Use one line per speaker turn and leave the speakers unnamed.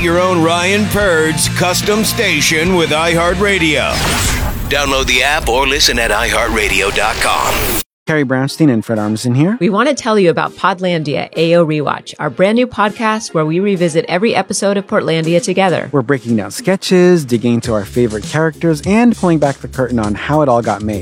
Your own Ryan Purd's custom station with iHeartRadio. Download the app or listen at iHeartRadio.com.
Carrie Brownstein and Fred Armisen here.
We want to tell you about Podlandia AO Rewatch, our brand new podcast where we revisit every episode of Portlandia together.
We're breaking down sketches, digging into our favorite characters, and pulling back the curtain on how it all got made.